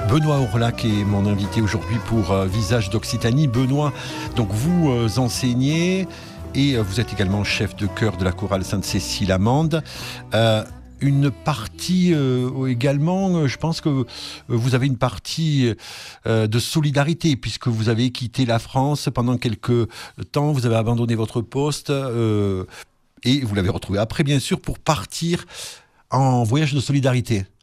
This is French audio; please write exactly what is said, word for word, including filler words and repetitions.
Benoît Orlac est mon invité aujourd'hui pour euh, Visage d'Occitanie. Benoît, donc vous euh, enseignez et euh, vous êtes également chef de chœur de la chorale Sainte-Cécile à Mende. Euh, une partie euh, également, euh, je pense que euh, vous avez une partie euh, de solidarité puisque vous avez quitté la France pendant quelques temps, vous avez abandonné votre poste euh, et vous l'avez retrouvé après bien sûr pour partir en voyage de solidarité.